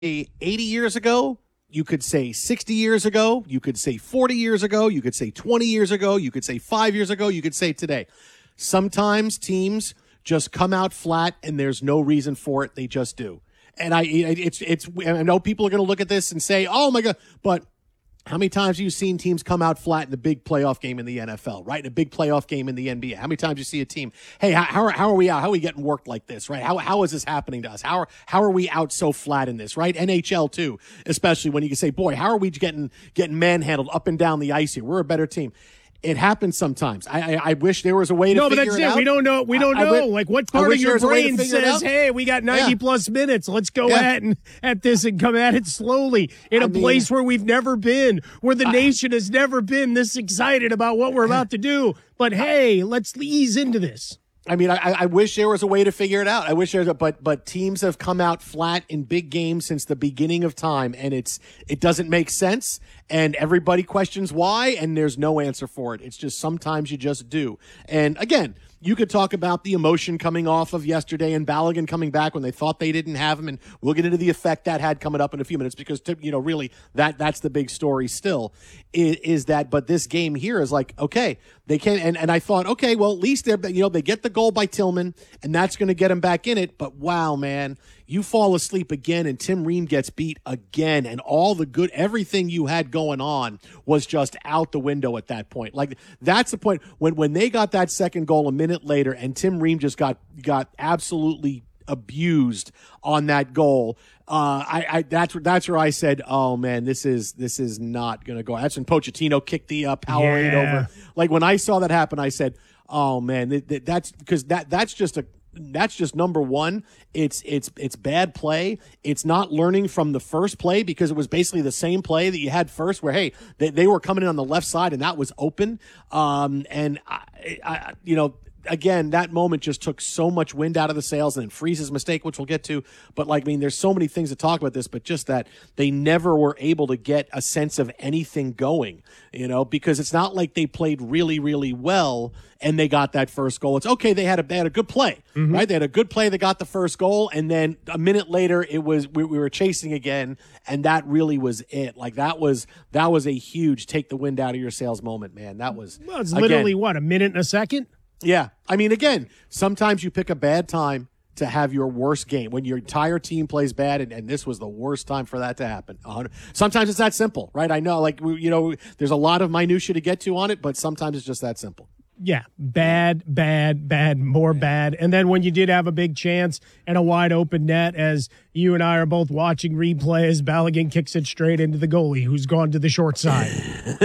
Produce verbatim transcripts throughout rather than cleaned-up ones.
eighty years ago. You could say sixty years ago. You could say forty years ago. You could say twenty years ago. You could say five years ago. You could say today. Sometimes teams just come out flat and there's no reason for it. They just do. And I, it's, it's, I know people are going to look at this and say, oh my God, but how many times have you seen teams come out flat in a big playoff game in the N F L, right? In a big playoff game in the N B A? How many times you see a team, hey, how, how, are, how are we out? How are we getting worked like this, right? How, how is this happening to us? How are, how are we out so flat in this, right? N H L too, especially when you can say, boy, how are we getting, getting manhandled up and down the ice here? We're a better team. It happens sometimes. I, I I wish there was a way to no, figure it out. No, but that's it. We don't know. We don't I, know. I, like, what part of your brain says, hey, we got ninety yeah. plus minutes. Let's go yeah. at and at this and come at it slowly in I a mean, place where we've never been, where the I, nation has never been this excited about what we're about to do. But, hey, let's ease into this. I mean, I, I wish there was a way to figure it out. I wish there was a, but but teams have come out flat in big games since the beginning of time, and it's it doesn't make sense, and everybody questions why, and there's no answer for it. It's just sometimes you just do. And again, you could talk about the emotion coming off of yesterday and Balogun coming back when they thought they didn't have him, and we'll get into the effect that had coming up in a few minutes because, you know, really that that's the big story still is, is that. But this game here is like, okay, they can, and, and I thought, okay, well, at least they're, you know, they get the goal by Tillman, and that's going to get them back in it. But wow, man, you fall asleep again, and Tim Ream gets beat again, and all the good, everything you had going on was just out the window at that point. Like, that's the point when when they got that second goal a minute later, and Tim Ream just got got absolutely abused on that goal. Uh, I, I that's that's where I said, oh man, this is this is not going to go. That's when Pochettino kicked the uh, Powerade yeah. over. Like, when I saw that happen, I said, oh man, th- th- that's because that that's just a. That's just number one. It's it's it's bad play. It's not learning from the first play because it was basically the same play that you had first where, hey, they, they were coming in on the left side and that was open. Um, and, I, I, you know, again, that moment just took so much wind out of the sails, and then Freeze's mistake, which we'll get to. But, like, I mean, there's so many things to talk about this, but just that they never were able to get a sense of anything going, you know, because it's not like they played really, really well and they got that first goal. It's okay. They had a, they had a good play, mm-hmm. right? They had a good play. They got the first goal. And then a minute later, it was, we, we were chasing again. And that really was it. Like, that was, that was a huge take the wind out of your sails moment, man. That was, well, it's literally again, what, a minute and a second? Yeah. I mean, again, sometimes you pick a bad time to have your worst game when your entire team plays bad, and, and this was the worst time for that to happen. Sometimes it's that simple, right? I know, like, you know, there's a lot of minutia to get to on it, but sometimes it's just that simple. Yeah, bad, bad, bad, more bad. And then when you did have a big chance and a wide open net, as you and I are both watching replays, Balogun kicks it straight into the goalie, who's gone to the short side.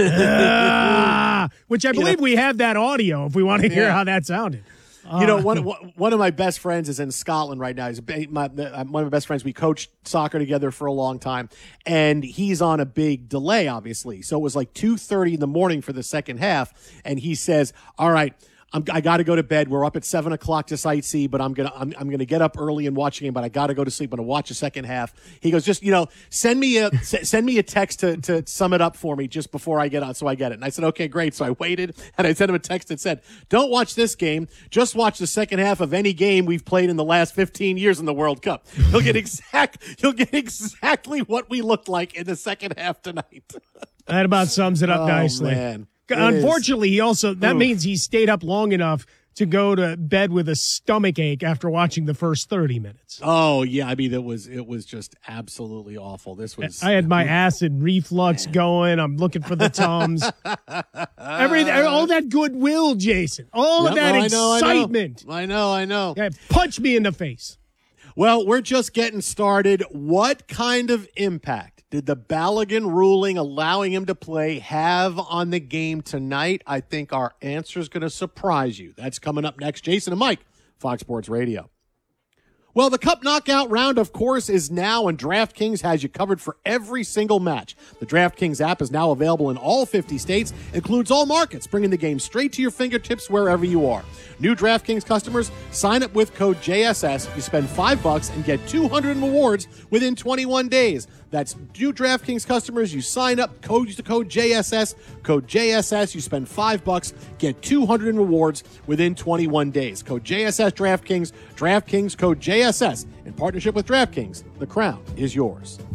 ah, which I believe you know, we have that audio if we want to hear yeah. how that sounded. You know, one one of my best friends is in Scotland right now. He's my, one of my best friends. We coached soccer together for a long time, and he's on a big delay, obviously. So it was like two thirty in the morning for the second half, and he says, all right, I'm, I got to go to bed. We're up at seven o'clock to sightsee, but I'm gonna I'm, I'm gonna get up early and watch a game. But I got to go to sleep. I'm gonna watch the second half. He goes, just you know, send me a send me a text to to sum it up for me just before I get on, so I get it. And I said, okay, great. So I waited, and I sent him a text that said, don't watch this game. Just watch the second half of any game we've played in the last fifteen years in the World Cup. You'll get exact you'll get exactly what we looked like in the second half tonight. That about sums it up oh, nicely. Man. It Unfortunately, is. he also that Ooh. means he stayed up long enough to go to bed with a stomach ache after watching the first thirty minutes. Oh yeah, I mean it was it was just absolutely awful. This was I had my acid reflux man. going. I'm looking for the Tums. Everything, all that goodwill, Jason. All yep, of that well, excitement. I know, I know. I know. Yeah, punch me in the face. Well, we're just getting started. What kind of impact did the Balogun ruling allowing him to play have on the game tonight? I think our answer is going to surprise you. That's coming up next. Jason and Mike, Fox Sports Radio. Well, the Cup Knockout round, of course, is now, and DraftKings has you covered for every single match. The DraftKings app is now available in all fifty states, includes all markets, bringing the game straight to your fingertips wherever you are. New DraftKings customers, sign up with code J S S. You spend five bucks and get two hundred in rewards within twenty-one days. That's new DraftKings customers. You sign up, code, use the code J S S, code J S S. You spend five bucks, get two hundred in rewards within twenty-one days. Code J S S DraftKings, DraftKings code J S S. In partnership with DraftKings, the crown is yours.